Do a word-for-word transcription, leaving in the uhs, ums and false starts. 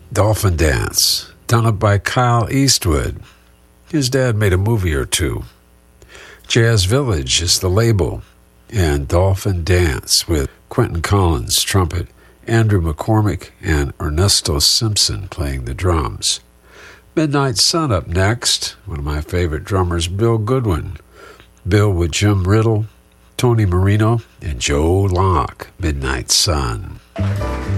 Dolphin Dance, done up by Kyle Eastwood. His dad made a movie or two. Jazz Village is the label, and Dolphin Dance with Quentin Collins, trumpet, Andrew McCormick, and Ernesto Simpson playing the drums. Midnight Sun up next, one of my favorite drummers, Bill Goodwin. Bill with Jim Riddle, Tony Marino, and Joe Locke, Midnight Sun.